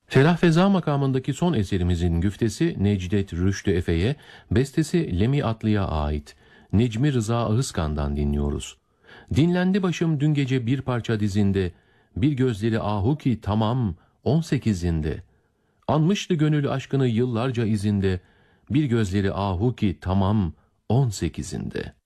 Ferah Feza makamındaki son eserimizin güftesi Necdet Rüştü Efe'ye, bestesi Lemi Atlı'ya ait Necmi Rıza Ahıskan'dan dinliyoruz. Dinlendi başım dün gece bir parça dizinde, bir gözleri ahu ki tamam 18'inde. Anmıştı gönül aşkını yıllarca izinde, bir gözleri ahu ki tamam 18'inde.